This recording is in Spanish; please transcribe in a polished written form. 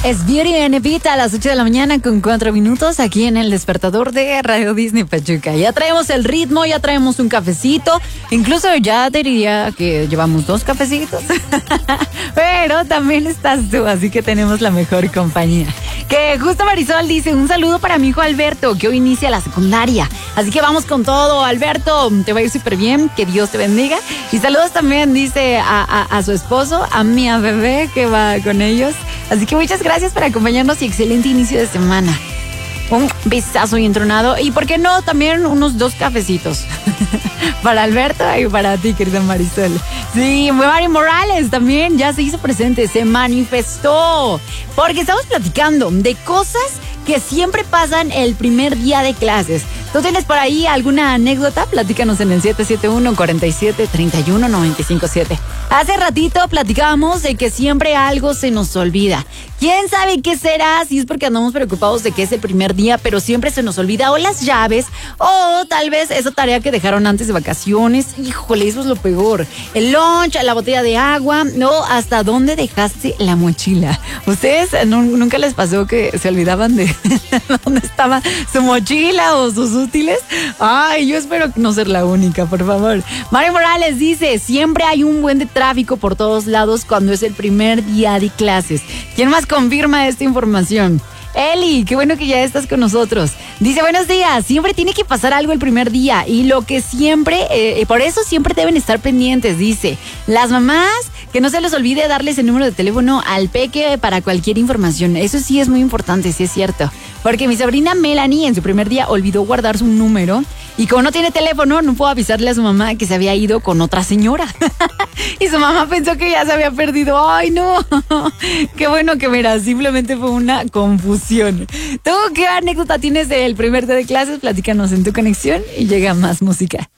Es Beauty and Beat a las 8 de la mañana con 4 minutos aquí en el despertador de Radio Disney Pachuca. Ya traemos el ritmo, ya traemos un cafecito. Incluso ya te diría que llevamos 2 cafecitos. Pero también estás tú, así que tenemos la mejor compañía. Que justo Marisol dice, un saludo para mi hijo Alberto, que hoy inicia la secundaria. Así que vamos con todo, Alberto, te va a ir súper bien, que Dios te bendiga. Y saludos también, dice, a su esposo, a mi bebé que va con ellos. Así que muchas gracias por acompañarnos y excelente inicio de semana. Un besazo y entronado. Y por qué no, también unos 2 cafecitos. Para Alberto y para ti, querida Marisol. Sí, Mari Morales también ya se hizo presente, se manifestó. Porque estamos platicando de cosas que siempre pasan el primer día de clases. ¿Tú tienes por ahí alguna anécdota? Platícanos en el 771-47-31-957. Hace ratito platicábamos de que siempre algo se nos olvida. ¿Quién sabe qué será? Si es porque andamos preocupados de que es el primer día, pero siempre se nos olvida o las llaves, o tal vez esa tarea que dejaron antes de vacaciones. Híjole, eso es lo peor. El lunch, la botella de agua, no, hasta dónde dejaste la mochila. ¿Ustedes nunca les pasó que se olvidaban de dónde estaba su mochila o sus útiles? Ay, yo espero no ser la única, por favor. Mari Morales dice, siempre hay un buen de tráfico por todos lados cuando es el primer día de clases. ¿Quién más confirma esta información? Eli, qué bueno que ya estás con nosotros. Dice, buenos días, siempre tiene que pasar algo el primer día y lo que siempre, por eso siempre deben estar pendientes, dice. Las mamás, que no se les olvide darles el número de teléfono al peque para cualquier información. Eso sí es muy importante, sí es cierto. Porque mi sobrina Melanie en su primer día olvidó guardar su número y como no tiene teléfono, no pudo avisarle a su mamá que se había ido con otra señora. Y su mamá pensó que ya se había perdido. ¡Ay, no! Qué bueno que, mira, simplemente fue una confusión. ¿Tú qué anécdota tienes del primer día de clases? Platícanos en tu conexión y llega más música.